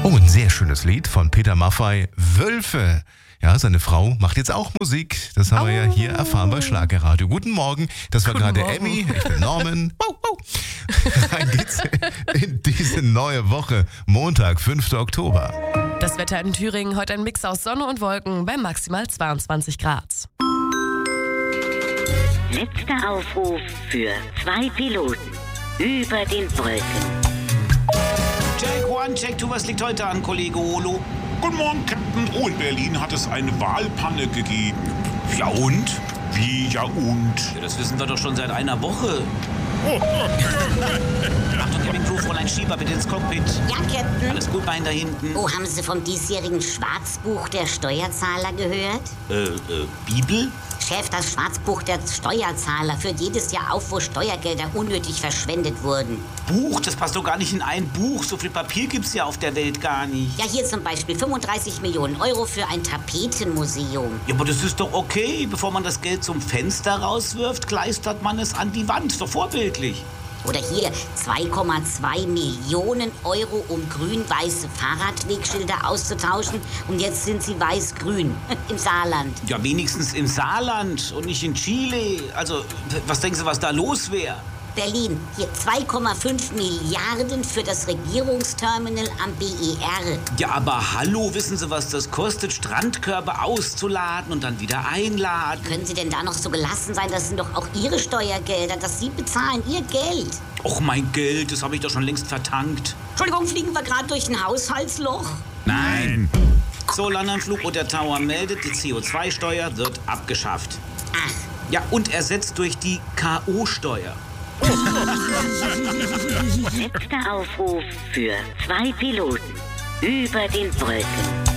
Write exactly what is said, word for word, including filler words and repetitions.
Oh, ein sehr schönes Lied von Peter Maffay, Wölfe. Ja, seine Frau macht jetzt auch Musik. Das haben oh. wir ja hier erfahren bei Schlagerradio. Guten Morgen, das war gerade Emmy, ich bin Norman. Rein geht's in diese neue Woche, Montag, fünfter Oktober. Das Wetter in Thüringen, heute ein Mix aus Sonne und Wolken bei maximal zweiundzwanzig Grad. Letzter Aufruf für zwei Piloten über den Wolken. Check one, check two, was liegt heute an, Kollege Olo? Guten Morgen, Captain. Oh, in Berlin hat es eine Wahlpanne gegeben. Ja und? Wie, ja und? Ja, das wissen wir doch schon seit einer Woche. Achtung, Cabin Crew, Fräulein Schieber, bitte ins Cockpit. Ja, Captain. Alles gut, Bein da hinten. Oh, haben Sie vom diesjährigen Schwarzbuch der Steuerzahler gehört? Äh, äh, Bibel? Chef, das Schwarzbuch der Steuerzahler führt jedes Jahr auf, wo Steuergelder unnötig verschwendet wurden. Buch? Das passt doch gar nicht in ein Buch. So viel Papier gibt's ja auf der Welt gar nicht. Ja, hier zum Beispiel fünfunddreißig Millionen Euro für ein Tapetenmuseum. Ja, aber das ist doch okay. Bevor man das Geld zum Fenster rauswirft, kleistert man es an die Wand. Ist doch vorbildlich. Oder hier zwei Komma zwei Millionen Euro, um grün-weiße Fahrradwegschilder auszutauschen. Und jetzt sind sie weiß-grün im Saarland. Ja, wenigstens im Saarland und nicht in Chile. Also, was denken Sie, was da los wäre? Berlin, hier zwei Komma fünf Milliarden für das Regierungsterminal am B E R. Ja, aber hallo, wissen Sie, was das kostet, Strandkörbe auszuladen und dann wieder einladen? Können Sie denn da noch so gelassen sein? Das sind doch auch Ihre Steuergelder, dass Sie bezahlen, Ihr Geld. Och, mein Geld, das habe ich doch schon längst vertankt. Entschuldigung, fliegen wir gerade durch ein Haushaltsloch? Nein. So, Landanflug und der Tower meldet, die C O zwei Steuer wird abgeschafft. Ach. Ja, und ersetzt durch die K O-Steuer. Letzter Aufruf für zwei Piloten über den Wolken.